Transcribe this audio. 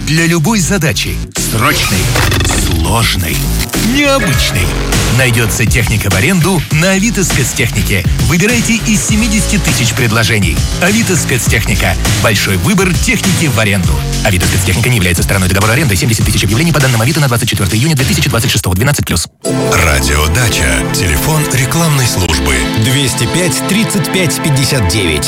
Для любой задачи. Срочной, сложной, необычной. Найдется техника в аренду на Авито Спецтехнике. Выбирайте из 70 тысяч предложений. Авито Спецтехника. Большой выбор техники в аренду. Авито Спецтехника не является стороной договора аренды. 70 тысяч объявлений по данным Авито на 24 июня 2026. 12+. Радио Дача. Телефон рекламной службы 205 35 59.